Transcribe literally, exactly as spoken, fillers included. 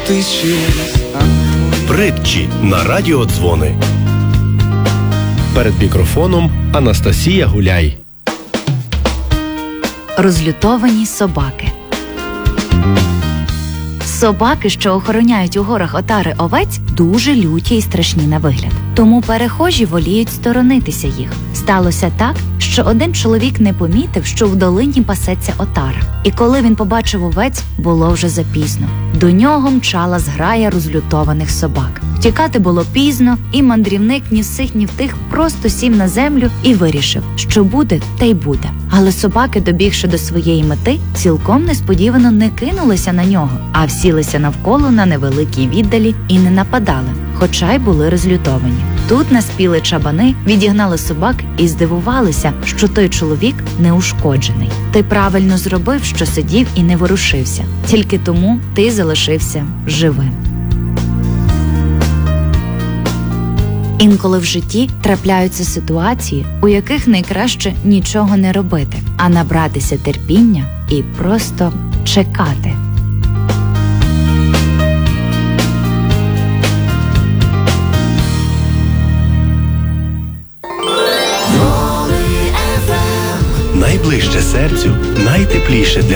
Притчі на радіодзвони. Перед мікрофоном Анастасія Гуляй. Розлютовані собаки. Собаки, що охороняють у горах отари овець, дуже люті і страшні на вигляд. Тому перехожі воліють сторонитися їх. Сталося так, що один чоловік не помітив, що в долині пасеться отара. І коли він побачив овець, було вже запізно. До нього мчала зграя розлютованих собак. Втікати було пізно, і мандрівник ні всіх, ні в тих просто сів на землю і вирішив, що буде, те й буде. Але собаки, добігши до своєї мети, цілком несподівано не кинулися на нього, а всілися навколо на невеликій віддалі і не нападали, хоча й були розлютовані. Тут наспіли чабани, відігнали собак і здивувалися, що той чоловік неушкоджений. Ти правильно зробив, що сидів і не ворушився. Тільки тому ти залишився живим. Інколи в житті трапляються ситуації, у яких найкраще нічого не робити, а набратися терпіння і просто чекати. Найближче серцю, найтепліше для